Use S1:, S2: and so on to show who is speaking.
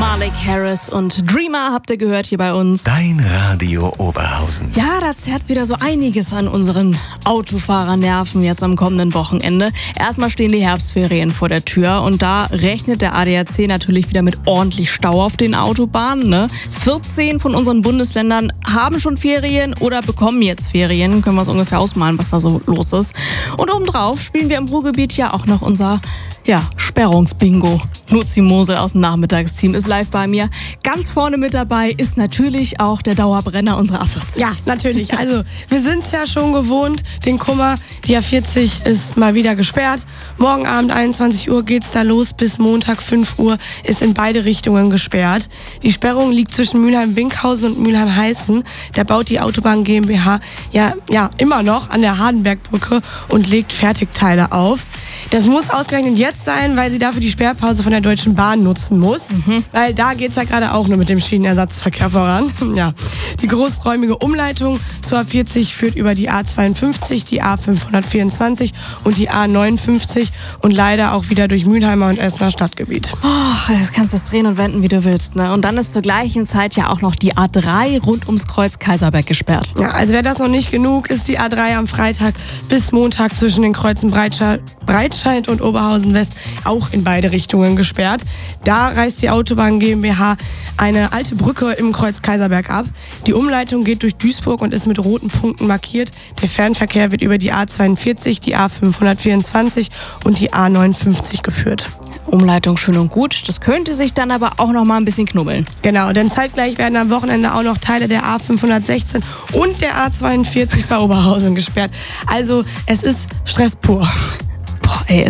S1: Malik Harris und Dreamer habt ihr gehört hier bei uns.
S2: Dein Radio Oberhausen.
S1: Ja, da zerrt wieder so einiges an unseren Autofahrernerven jetzt am kommenden Wochenende. Erstmal stehen die Herbstferien vor der Tür und da rechnet der ADAC natürlich wieder mit ordentlich Stau auf den Autobahnen. Ne? 14 von unseren Bundesländern haben schon Ferien oder bekommen jetzt Ferien. Können wir uns ungefähr ausmalen, was da so los ist. Und obendrauf spielen wir im Ruhrgebiet ja auch noch unser Sperrungsbingo. Luzi Mosel aus dem Nachmittagsteam ist live bei mir. Ganz vorne mit dabei ist natürlich auch der Dauerbrenner unserer A40.
S3: Ja, natürlich. Also wir sind es ja schon gewohnt, den Kummer. Die A40 ist mal wieder gesperrt. Morgen Abend 21 Uhr geht's da los. Bis Montag 5 Uhr ist in beide Richtungen gesperrt. Die Sperrung liegt zwischen Mülheim-Winkhausen und Mülheim-Heißen. Da baut die Autobahn GmbH ja immer noch an der Hardenbergbrücke und legt Fertigteile auf. Das muss ausgerechnet jetzt sein, weil sie dafür die Sperrpause von der Deutschen Bahn nutzen muss. Weil da geht's ja gerade auch nur mit dem Schienenersatzverkehr voran. Ja. Die großräumige Umleitung zur A40 führt über die A52, die A524 und die A59 und leider auch wieder durch Mülheimer und Essener Stadtgebiet.
S1: Oh, jetzt kannst du es drehen und wenden, wie du willst. Ne? Und dann ist zur gleichen Zeit ja auch noch die A3 rund ums Kreuz Kaiserberg gesperrt.
S3: Ja, also wäre das noch nicht genug, ist die A3 am Freitag bis Montag zwischen den Kreuzen Breitscheid und Oberhausen West auch in beide Richtungen gesperrt. Da reißt die Autobahn GmbH eine alte Brücke im Kreuz Kaiserberg ab. Die Umleitung geht durch Duisburg und ist mit roten Punkten markiert. Der Fernverkehr wird über die A42, die A524 und die A59 geführt.
S1: Umleitung schön und gut. Das könnte sich dann aber auch noch mal ein bisschen knubbeln.
S3: Genau, denn zeitgleich werden am Wochenende auch noch Teile der A516 und der A42 bei Oberhausen gesperrt. Also es ist Stress pur.
S1: Boah, ey.